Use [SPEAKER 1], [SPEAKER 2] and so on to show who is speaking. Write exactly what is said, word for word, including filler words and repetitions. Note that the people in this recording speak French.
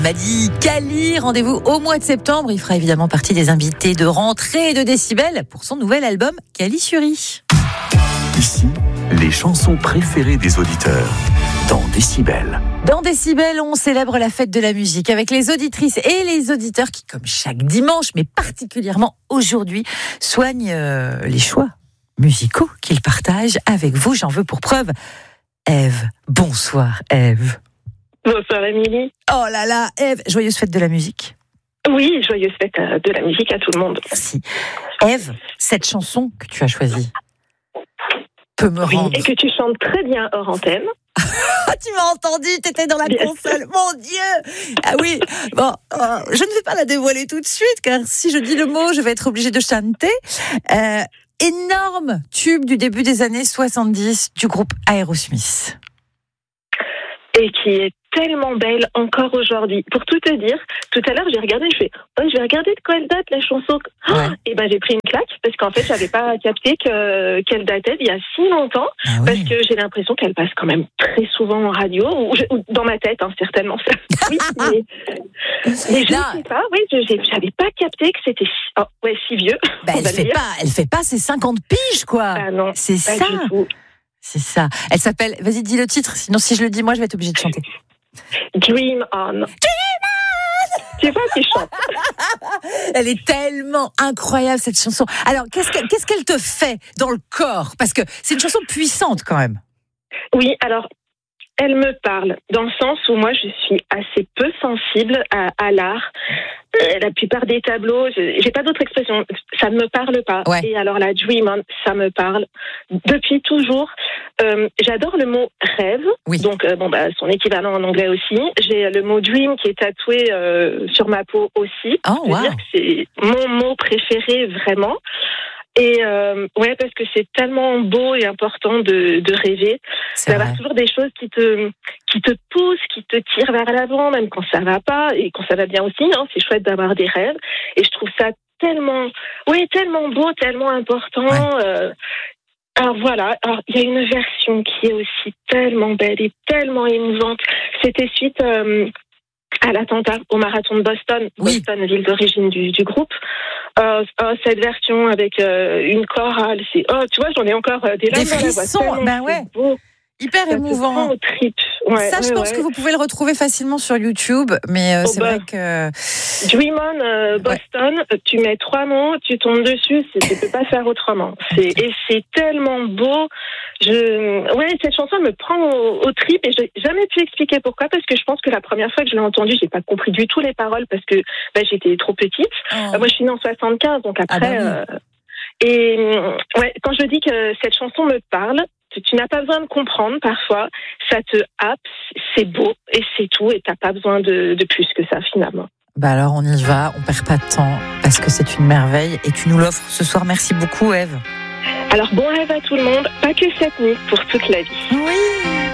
[SPEAKER 1] M'a dit Cali, rendez-vous au mois de septembre. Il fera évidemment partie des invités de rentrée de Décibel pour son nouvel album Cali Suri.
[SPEAKER 2] Ici, les chansons préférées des auditeurs dans Décibel.
[SPEAKER 1] Dans Décibel, on célèbre la fête de la musique avec les auditrices et les auditeurs qui, comme chaque dimanche, mais particulièrement aujourd'hui, soignent euh, les choix musicaux qu'ils partagent avec vous. J'en veux pour preuve Ève. Bonsoir Ève.
[SPEAKER 3] Bonsoir Émilie.
[SPEAKER 1] Oh là là, Ève, joyeuse fête de la musique.
[SPEAKER 3] Oui, joyeuse fête de la musique à tout le monde.
[SPEAKER 1] Merci. Ève, cette chanson que tu as choisie peut me
[SPEAKER 3] oui,
[SPEAKER 1] rendre...
[SPEAKER 3] et que tu chantes très bien hors antenne.
[SPEAKER 1] Tu m'as entendu, t'étais dans la
[SPEAKER 3] Bien
[SPEAKER 1] console. Mon Dieu. Ah oui, bon, euh, je ne vais pas la dévoiler tout de suite, car si je dis le mot, je vais être obligée de chanter. Euh, énorme tube du début des années soixante-dix du groupe Aerosmith.
[SPEAKER 3] Et qui est tellement belle encore aujourd'hui. Pour tout te dire, tout à l'heure j'ai regardé, je fais, oh, je vais regarder de quoi elle date la chanson. Oh,
[SPEAKER 1] Ouais.
[SPEAKER 3] et ben j'ai pris une claque parce qu'en fait j'avais pas capté que qu'elle datait d'il y a si longtemps,
[SPEAKER 1] Ah oui.
[SPEAKER 3] parce que j'ai l'impression qu'elle passe quand même très souvent en radio ou, je- ou dans ma tête, hein, certainement. Oui, mais, mais je
[SPEAKER 1] Non.
[SPEAKER 3] ne sais pas. Oui, je j'ai- j'avais pas capté que c'était si, oh, ouais, si vieux.
[SPEAKER 1] Bah,
[SPEAKER 3] on
[SPEAKER 1] elle
[SPEAKER 3] va le
[SPEAKER 1] fait
[SPEAKER 3] dire.
[SPEAKER 1] pas, elle fait pas ses cinquante piges, quoi.
[SPEAKER 3] Ah non,
[SPEAKER 1] C'est
[SPEAKER 3] pas
[SPEAKER 1] ça.
[SPEAKER 3] du tout.
[SPEAKER 1] C'est ça. Elle s'appelle, vas-y, dis le titre, sinon si je le dis, moi, je vais être obligée de chanter.
[SPEAKER 3] Dream on. Tu vois, tu chantes.
[SPEAKER 1] Elle est tellement incroyable, cette chanson. Alors, qu'est-ce que- qu'est-ce qu'elle te fait dans le corps? Parce que c'est une chanson puissante, quand même.
[SPEAKER 3] Oui, alors, elle me parle, dans le sens où moi, je suis assez peu sensible à, à l'art. Euh, la plupart des tableaux, je- j'ai pas d'autre expression, ça ne me parle pas.
[SPEAKER 1] Ouais.
[SPEAKER 3] Et alors, la Dream On, ça me parle. Depuis toujours, euh, j'adore le mot rêve.
[SPEAKER 1] Oui.
[SPEAKER 3] Donc, euh, bon, bah, son équivalent en anglais aussi. J'ai le mot dream qui est tatoué euh, sur ma peau aussi.
[SPEAKER 1] Oh,
[SPEAKER 3] Je veux
[SPEAKER 1] wow.
[SPEAKER 3] dire que c'est mon mot préféré, vraiment. Et euh, ouais, parce que c'est tellement beau et important de, de rêver,
[SPEAKER 1] C'est
[SPEAKER 3] d'avoir
[SPEAKER 1] vrai.
[SPEAKER 3] toujours des choses qui te qui te poussent, qui te tirent vers l'avant, même quand ça va pas et quand ça va bien aussi. Hein, c'est chouette d'avoir des rêves. Et je trouve ça tellement, ouais, tellement beau, tellement important.
[SPEAKER 1] Ouais.
[SPEAKER 3] Euh, alors voilà. Alors il y a une version qui est aussi tellement belle et tellement émouvante. C'était suite euh, à l'attentat au marathon de Boston,
[SPEAKER 1] Oui.
[SPEAKER 3] Boston, ville d'origine du, du groupe. Euh, euh, cette version avec euh, une chorale, c'est oh, tu vois, j'en ai encore euh, des larmes
[SPEAKER 1] Des
[SPEAKER 3] dans la voix,
[SPEAKER 1] frissons,
[SPEAKER 3] tellement
[SPEAKER 1] ben
[SPEAKER 3] c'est
[SPEAKER 1] ouais.
[SPEAKER 3] beau.
[SPEAKER 1] Hyper
[SPEAKER 3] Ça te
[SPEAKER 1] émouvant.
[SPEAKER 3] prend aux tripes. Ouais,
[SPEAKER 1] Ça, je
[SPEAKER 3] ouais,
[SPEAKER 1] pense
[SPEAKER 3] ouais.
[SPEAKER 1] que vous pouvez le retrouver facilement sur YouTube, mais euh,
[SPEAKER 3] Oh,
[SPEAKER 1] c'est
[SPEAKER 3] bah.
[SPEAKER 1] vrai que...
[SPEAKER 3] Dream On euh, Boston, tu mets trois mots, tu tombes dessus, c'est- tu peux pas faire autrement. C'est, et c'est tellement beau. Je, ouais, cette chanson elle me prend au, au trip et j'ai jamais pu expliquer pourquoi, parce que je pense que la première fois que je l'ai entendue, j'ai pas compris du tout les paroles parce que bah, j'étais trop petite.
[SPEAKER 1] Oh.
[SPEAKER 3] Euh, moi, je suis née en soixante-quinze, donc après.
[SPEAKER 1] Ah bah oui.
[SPEAKER 3] euh, et euh, ouais, quand je dis que cette chanson me parle, tu, tu n'as pas besoin de comprendre parfois. Ça te happe, c'est beau et c'est tout. Et t'as pas besoin de, de plus que ça finalement.
[SPEAKER 1] Bah alors, on y va, on perd pas de temps, parce que c'est une merveille, et tu nous l'offres ce soir. Merci beaucoup, Ève.
[SPEAKER 3] Alors bon rêve à tout le monde, pas que cette nuit, pour toute la vie.
[SPEAKER 1] Oui.